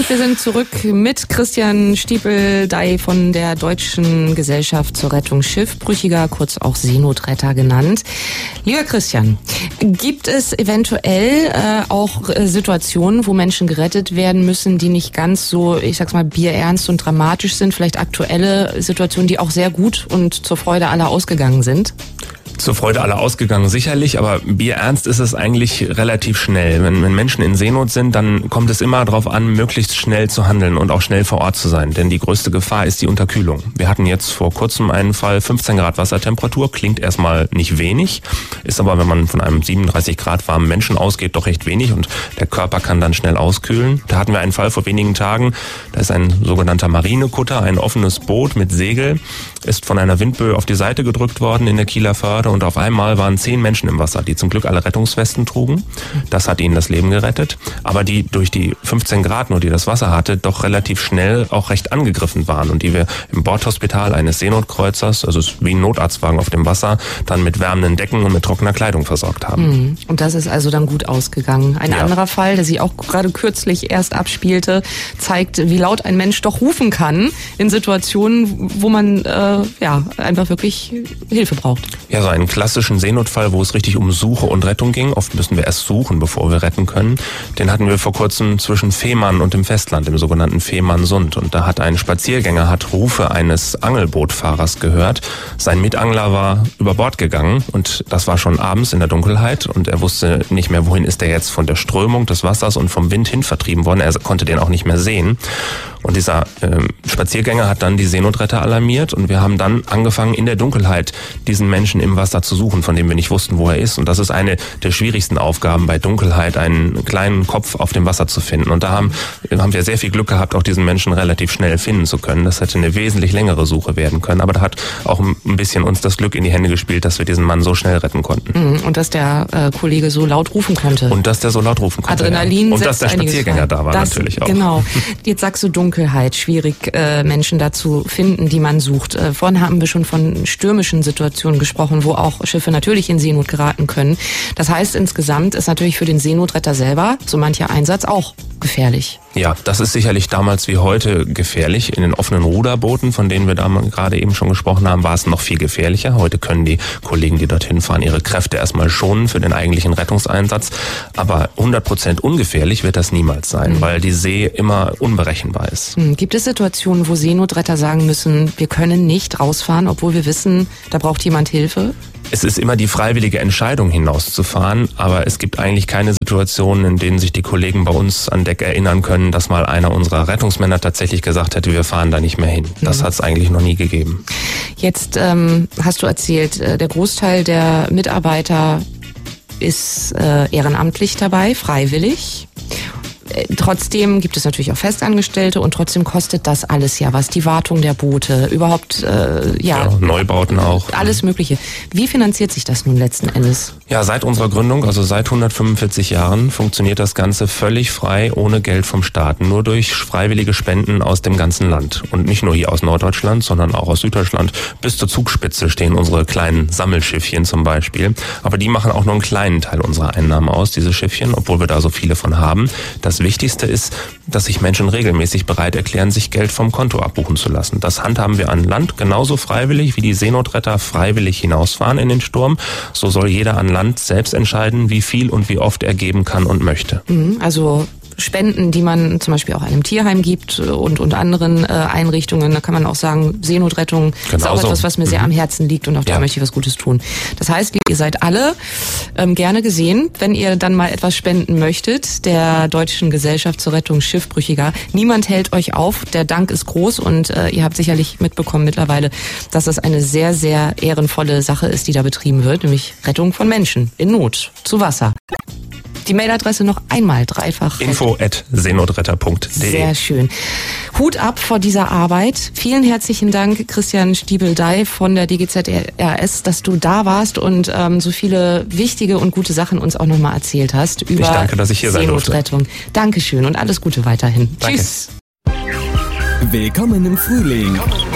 Und wir sind zurück mit Christian Stiepel-Dey von der Deutschen Gesellschaft zur Rettung Schiffbrüchiger, kurz auch Seenotretter genannt. Lieber Christian, gibt es eventuell auch Situationen, wo Menschen gerettet werden müssen, die nicht ganz so, ich sag's mal, bierernst und dramatisch sind, vielleicht aktuelle Situationen, die auch sehr gut und zur Freude aller ausgegangen sind? Zur Freude aller ausgegangen sicherlich, aber bierernst ist es eigentlich relativ schnell. Wenn Menschen in Seenot sind, dann kommt es immer darauf an, möglichst schnell zu handeln und auch schnell vor Ort zu sein. Denn die größte Gefahr ist die Unterkühlung. Wir hatten jetzt vor kurzem einen Fall, 15 Grad Wassertemperatur, klingt erstmal nicht wenig, ist aber, wenn man von einem 37 Grad warmen Menschen ausgeht, doch recht wenig und der Körper kann dann schnell auskühlen. Da hatten wir einen Fall vor wenigen Tagen, da ist ein sogenannter Marinekutter, ein offenes Boot mit Segel, ist von einer Windböe auf die Seite gedrückt worden in der Kieler Förde und auf einmal waren 10 Menschen im Wasser, die zum Glück alle Rettungswesten trugen. Das hat ihnen das Leben gerettet. Aber die durch die 15 Grad nur, die das Wasser hatte, doch relativ schnell auch recht angegriffen waren und die wir im Bordhospital eines Seenotkreuzers, also wie ein Notarztwagen auf dem Wasser, dann mit wärmenden Decken und mit trockener Kleidung versorgt haben. Und das ist also dann gut ausgegangen. Ein anderer Fall, der sich auch gerade kürzlich erst abspielte, zeigt, wie laut ein Mensch doch rufen kann in Situationen, wo man einfach wirklich Hilfe braucht. Ja, so einen klassischen Seenotfall, wo es richtig um Suche und Rettung ging. Oft müssen wir erst suchen, bevor wir retten können. Den hatten wir vor kurzem zwischen Fehmarn und dem Festland, im sogenannten Fehmarnsund. Und da hat ein Spaziergänger Rufe eines Angelbootfahrers gehört. Sein Mitangler war über Bord gegangen und das war schon abends in der Dunkelheit und er wusste nicht mehr, wohin ist er jetzt von der Strömung des Wassers und vom Wind hin vertrieben worden. Er konnte den auch nicht mehr sehen. Und dieser Spaziergänger hat dann die Seenotretter alarmiert und wir haben dann angefangen, in der Dunkelheit diesen Menschen im Wasser zu suchen, von dem wir nicht wussten, wo er ist. Und das ist eine der schwierigsten Aufgaben bei Dunkelheit, einen kleinen Kopf auf dem Wasser zu finden. Und da haben wir sehr viel Glück gehabt, auch diesen Menschen relativ schnell finden zu können. Das hätte eine wesentlich längere Suche werden können. Aber da hat auch ein bisschen uns das Glück in die Hände gespielt, dass wir diesen Mann so schnell retten konnten. Und dass der Kollege so laut rufen konnte. Und dass der so laut rufen konnte. Adrenalin Und dass der Spaziergänger da war natürlich auch. Genau. Jetzt sagst du Dunkelheit, schwierig Menschen da zu finden, die man sucht. Vorhin haben wir schon von stürmischen Situationen gesprochen, wo auch Schiffe natürlich in Seenot geraten können. Das heißt, insgesamt ist natürlich für den Seenotretter selber so mancher Einsatz auch gefährlich. Ja, das ist sicherlich damals wie heute gefährlich. In den offenen Ruderbooten, von denen wir da gerade eben schon gesprochen haben, war es noch viel gefährlicher. Heute können die Kollegen, die dorthin fahren, ihre Kräfte erstmal schonen für den eigentlichen Rettungseinsatz. Aber 100% ungefährlich wird das niemals sein, weil die See immer unberechenbar ist. Gibt es Situationen, wo Seenotretter sagen müssen, wir können nicht rausfahren, obwohl wir wissen, da braucht jemand Hilfe? Es ist immer die freiwillige Entscheidung, hinauszufahren, aber es gibt eigentlich keine Situationen, in denen sich die Kollegen bei uns an Deck erinnern können, dass mal einer unserer Rettungsmänner tatsächlich gesagt hätte, wir fahren da nicht mehr hin. Das hat es eigentlich noch nie gegeben. Jetzt hast du erzählt, der Großteil der Mitarbeiter ist ehrenamtlich dabei, freiwillig. Trotzdem gibt es natürlich auch Festangestellte und trotzdem kostet das alles ja was. Die Wartung der Boote, überhaupt, Neubauten auch. Alles Mögliche. Wie finanziert sich das nun letzten Endes? Ja, seit unserer Gründung, also seit 145 Jahren, funktioniert das Ganze völlig frei, ohne Geld vom Staat. Nur durch freiwillige Spenden aus dem ganzen Land. Und nicht nur hier aus Norddeutschland, sondern auch aus Süddeutschland. Bis zur Zugspitze stehen unsere kleinen Sammelschiffchen zum Beispiel. Aber die machen auch nur einen kleinen Teil unserer Einnahmen aus, diese Schiffchen, obwohl wir da so viele von haben. Das Wichtigste ist, dass sich Menschen regelmäßig bereit erklären, sich Geld vom Konto abbuchen zu lassen. Das handhaben wir an Land genauso freiwillig, wie die Seenotretter freiwillig hinausfahren in den Sturm. So soll jeder an Land selbst entscheiden, wie viel und wie oft er geben kann und möchte. Also Spenden, die man zum Beispiel auch einem Tierheim gibt und anderen Einrichtungen. Da kann man auch sagen, Seenotrettung ist auch etwas, was mir sehr am Herzen liegt und auch da möchte ich was Gutes tun. Das heißt, ihr seid alle gerne gesehen, wenn ihr dann mal etwas spenden möchtet, der Deutschen Gesellschaft zur Rettung Schiffbrüchiger. Niemand hält euch auf, der Dank ist groß und ihr habt sicherlich mitbekommen mittlerweile, dass das eine sehr, sehr ehrenvolle Sache ist, die da betrieben wird, nämlich Rettung von Menschen in Not zu Wasser. Die Mailadresse noch einmal dreifach. info@seenotretter.de. Sehr schön. Hut ab vor dieser Arbeit. Vielen herzlichen Dank, Christian Stiepel-Dey von der DGZRS, dass du da warst und so viele wichtige und gute Sachen uns auch nochmal erzählt hast über ich danke, dass ich hier sein durfte. Seenotrettung. Dankeschön und alles Gute weiterhin. Danke. Tschüss. Willkommen im Frühling.